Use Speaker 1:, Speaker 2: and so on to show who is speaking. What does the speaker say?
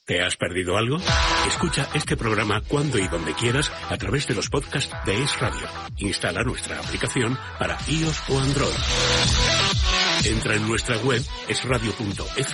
Speaker 1: ¿Te has perdido algo? Escucha este programa cuando y donde quieras a través de los podcasts de Es Radio. Instala nuestra aplicación para iOS o Android. Entra en nuestra web esradio.fm